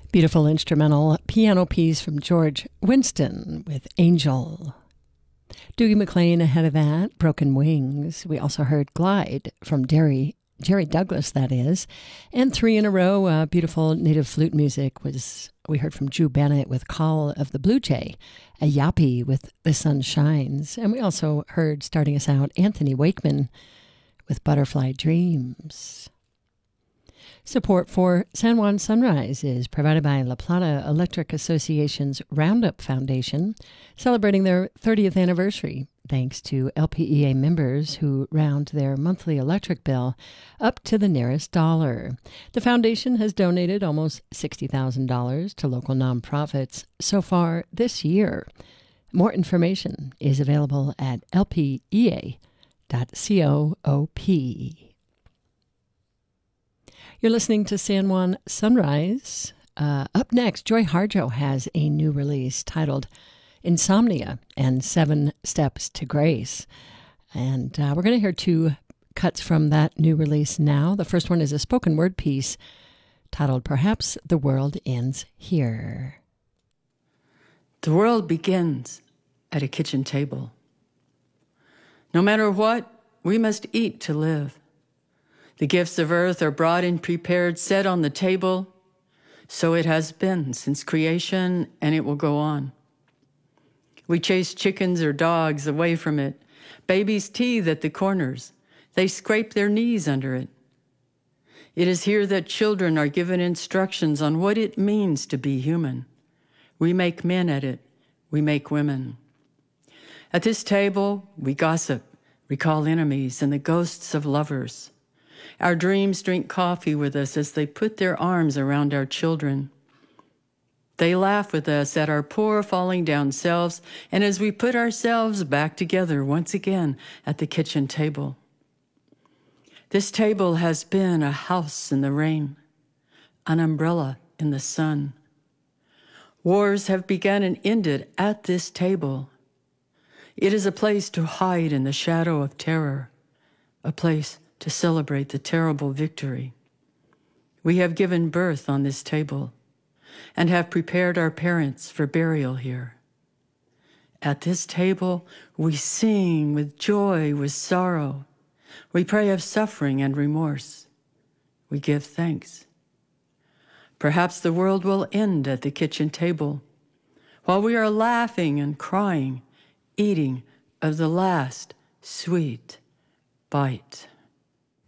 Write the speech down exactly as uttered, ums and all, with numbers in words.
Beautiful instrumental piano piece from George Winston with Angel. Doogie McLean ahead of that, Broken Wings. We also heard Glide from Jerry, Jerry Douglas, that is. And three in a row, uh, beautiful native flute music was, we heard from Drew Bennett with Call of the Blue Jay, a Yappy with The Sun Shines. And we also heard, starting us out, Anthony Wakeman with Butterfly Dreams. Support for San Juan Sunrise is provided by La Plata Electric Association's Roundup Foundation, celebrating their thirtieth anniversary, thanks to L P E A members who round their monthly electric bill up to the nearest dollar. The foundation has donated almost sixty thousand dollars to local nonprofits so far this year. More information is available at L P E A dot coop. You're listening to San Juan Sunrise. Uh, up next, Joy Harjo has a new release titled Insomnia and Seven Steps to Grace. And uh, we're going to hear two cuts from that new release now. The first one is a spoken word piece titled Perhaps the World Ends Here. The world begins at a kitchen table. No matter what, we must eat to live. The gifts of earth are brought and prepared, set on the table. So it has been since creation, and it will go on. We chase chickens or dogs away from it. Babies teethe at the corners. They scrape their knees under it. It is here that children are given instructions on what it means to be human. We make men at it. We make women. At this table, we gossip, recall enemies, and the ghosts of lovers. Our dreams drink coffee with us as they put their arms around our children. They laugh with us at our poor falling down selves, and as we put ourselves back together once again at the kitchen table. This table has been a house in the rain, an umbrella in the sun. Wars have begun and ended at this table. It is a place to hide in the shadow of terror, a place to celebrate the terrible victory. We have given birth on this table and have prepared our parents for burial here. At this table, we sing with joy, with sorrow. We pray of suffering and remorse. We give thanks. Perhaps the world will end at the kitchen table while we are laughing and crying, eating of the last sweet bite.